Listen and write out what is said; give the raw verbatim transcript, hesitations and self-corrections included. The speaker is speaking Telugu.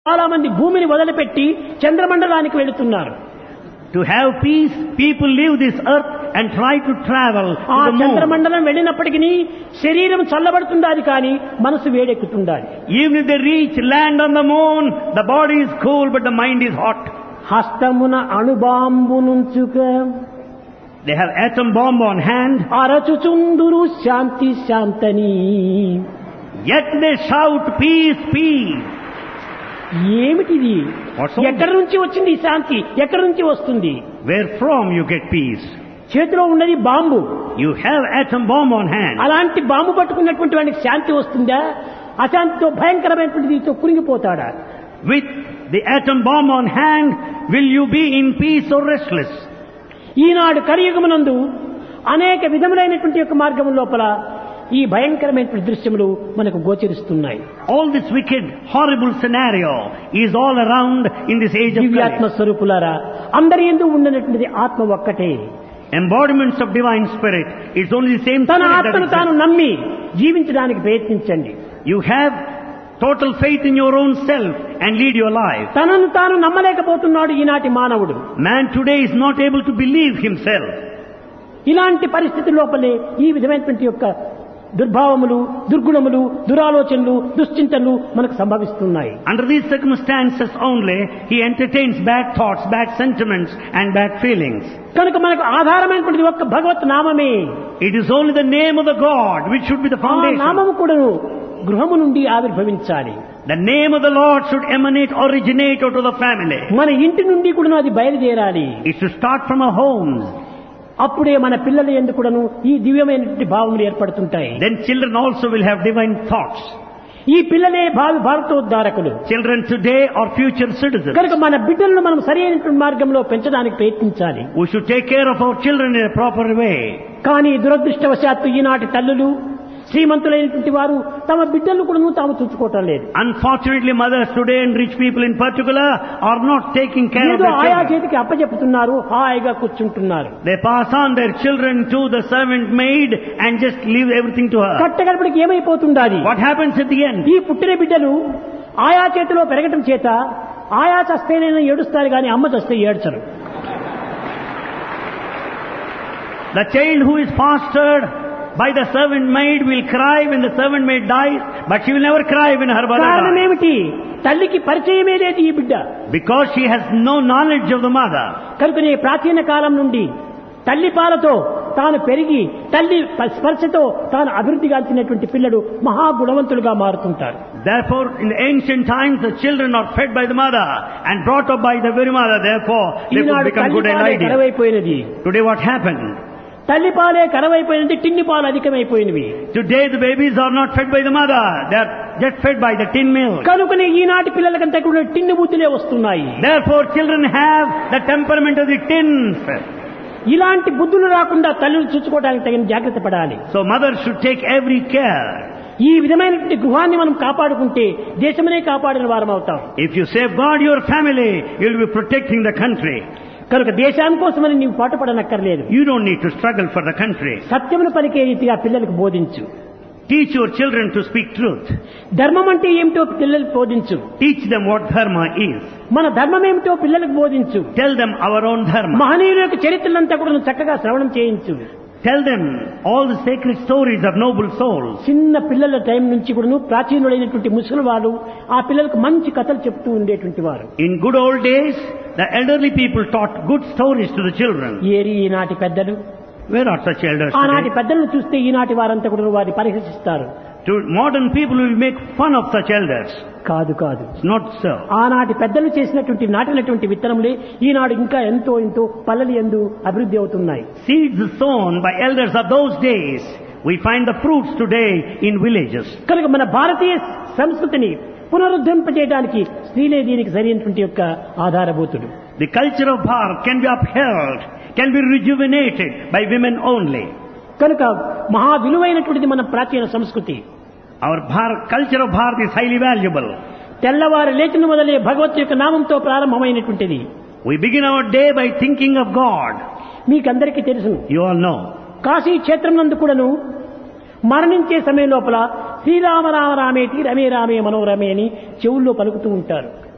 చాలా మంది భూమిని వదిలిపెట్టి చంద్రమండలానికి వెళుతున్నారు. To have peace, people leave this earth and try to travel to ఆ the moon. చంద్రమండలం వెళ్ళినప్పటికీ శరీరం చల్లబడుతుండాలి కానీ మనసు వేడెక్కుతుండాలి. Even if they reach land on the moon, the body is cool but the mind is hot. హస్తమున అణుబాంబునుంచుక They have atom bomb on hand, అరచుచుందురు Shanti శాంతని. yet they shout peace, peace. ఏమిటిది? What's all ఎక్కడి నుంచి వచ్చింది ఈ శాంతి? ఎక్కడి నుంచి వస్తుంది? Where from you get peace? చేతిలో ఉన్నది bomb. You have atom bomb on hand. అలాంటి బాంబు పట్టుకున్నటువంటి వాడికి శాంతి వస్తుందా? అశాంతితో భయంకరమైనటువంటి దీంతో కురింగిపోతాడా? With the atom bomb on hand, will you be in peace or restless? ఈనాడు కలియుగమునందు అనేక విధములైనటువంటి యొక్క మార్గం లోపల ఈ భయంకరమైనటువంటి దృశ్యములు మనకు గోచరిస్తున్నాయి. All this wicked, horrible scenario is all around in this age of దివ్యాత్మ Christ. స్వరూపులారా, అందరి యందు ఉన్నటువంటిది ఆత్మ ఒక్కటే. Embodiments of divine spirit is only the same తన spirit that ఆత్మను తాను exists. నమ్మి జీవించడానికి ప్రయత్నించండి. You have total faith in your own self and lead your life. తనను తాను నమ్మలేకపోతున్నాడు ఈనాటి మానవుడు. Man today is not able to believe himself. ఇలాంటి పరిస్థితి లోపలే ఈ విధమైనటువంటి యొక్క దుర్భావములు, దుర్గుణములు, దురాలోచనలు, దుశ్చింతనలు మనకు సంభవిస్తున్నాయి. Under these circumstances only, he entertains bad thoughts, bad sentiments and bad feelings. కనుక మనకు ఆధారమైనటువంటిది ఒక్క భగవత్ నామమే. It is only the name of the God which should be the ఆ foundation. నామము కూడాను గృహము నుండి ఆవిర్భవించాలి. The name of the Lord should emanate, originate out of the family. మన ఇంటి నుండి కూడాను అది బయలుదేరాలి. It should start from our homes. అప్పుడే మన పిల్లల యందు కూడాను ఈ దివ్యమైనటువంటి భావములు ఏర్పడుతుంటాయి. Then children also will have divine thoughts. ఈ పిల్లలే భావి భారతోద్ధారకులు. Children today are future citizens. కనుక మన బిడ్డలను మనం సరి అయినటువంటి మార్గంలో పెంచడానికి ప్రయత్నించాలి. We should take care of our children in a proper way. కానీ దురదృష్టవశాత్తు ఈనాటి తల్లులు శ్రీమంతులైనటువంటి వారు తమ బిడ్డలను కూడా తాము చూసుకోవటం లేదు. Unfortunately, mothers today and rich people in particular are not taking care of ఏదో their ఆయా children. చేతికి అప్పచెప్పుతున్నారు, హాయిగా కూర్చుంటున్నారు. They pass on their children to the servant maid and just leave everything to her. కట్టగడపడికి ఏమైపోతుండాలి? What happens at the end? ఈ పుట్టిన బిడ్డలు ఆయా చేతిలో పెరగటం చేత ఆయా చస్తేనైనా ఏడుస్తారు కానీ అమ్మ చస్తే ఏడ్చరు. The child who is fostered by the servant maid will cry when the servant maid dies, but she will never cry when her mother కారణం dies. ఏమిటి? తల్లికి పరిచయమే లేదు ఈ బిడ్డ. Because she has no knowledge of the mother. కనుకనే ప్రాచీన కాలం నుండి తల్లి పాలతో తాను పెరిగి తల్లి స్పర్శతో తాను అభివృద్ధి గాల్చినటువంటి పిల్లలు మహాగుణవంతులుగా మారుతుంటారు. Therefore, in the ancient times, the children are fed by the mother and brought up by the very mother. Therefore, they could Eenadu become తల్లి good and పాలే ideal. కరవైపోయినది. Today what happened? తల్లి పాలే కరవైపోయినది, టిన్ని పాలు అధికమైపోయినవి. Today the babies are not fed by the mother. They are just fed by the tin milk. కనుకనే ఈనాటి పిల్లలకంతా కూడా టిన్ను బుద్ధులే వస్తున్నాయి. Therefore, children have the temperament of the tins. ఇలాంటి బుద్ధులు రాకుండా తల్లులు చూసుకోవడానికి తగిన జాగ్రత్త పడాలి. So mothers should take every care. ఈ విధమైనటువంటి గృహాన్ని మనం కాపాడుకుంటే దేశమనే కాపాడిన వారం అవుతాం. If you safeguard your family, you will be protecting the country. కనుక దేశానికోసమని నీవు పాటుపడనక్కర్లేదు. You don't need to struggle for the country. సత్యమును పలికే రీతిగా పిల్లలకు బోధించు. Teach your children to speak truth. ధర్మం అంటే ఏమిటో పిల్లలకు బోధించు. Teach them what dharma is. మన ధర్మం ఏమిటో పిల్లలకు బోధించు. Tell them our own dharma. మహనీయుల యొక్క చరిత్రలంతా కూడా చక్కగా శ్రవణం చేయించు. Tell them all the sacred stories of noble souls. చిన్న పిల్లల టైం నుంచి కూడా ప్రాచీనులైనటువంటి ముసలి వాళ్ళు ఆ పిల్లలకు మంచి కథలు చెప్తూ ఉండేటువంటి వారు. In good old days, the elderly people taught good stories to the children. ఏరి ఈనాటి పెద్దలు? Where are such elders ఆనాటి today? పెద్దలను చూస్తే ఈనాటి వారంతా కూడా వారిని పరిహసిస్తారు. To modern people will make fun of such elders. కాదు కాదు, It's not so. ఆనాటి పెద్దలు చేసినటువంటి నాటినటువంటి విత్తనములే ఈనాడు ఇంకా ఎంతో ఎంతో పల్లెలు యందు అభివృద్ధి అవుతున్నాయి. Seeds sown by elders of those days, we find the fruits today in villages. కనుక మన భారతీయ సంస్కృతిని పునరుద్ధరింపజేయడానికి స్త్రీలే దీనికి సరైనటువంటి యొక్క ఆధారభూతుడు. The culture of Bharat can be upheld, can be rejuvenated by women only. కనుక మహా విలువైనటువంటిది మన ప్రాచీన సంస్కృతి. Our Bharat, culture of Bharat is highly valuable. తెల్లవారు లేచిన మొదలే భగవత్ యొక్క నామంతో ప్రారంభమైనటువంటిది. We begin our day by thinking of God. మీకందరికీ తెలుసు, You all know. కాశీ క్షేత్రం నందు కూడాను మరణించే సమయం లోపల శ్రీరామ రామ రామేటి రమే రామే మనోరమే అని చెవుల్లో పలుకుతూ ఉంటారు.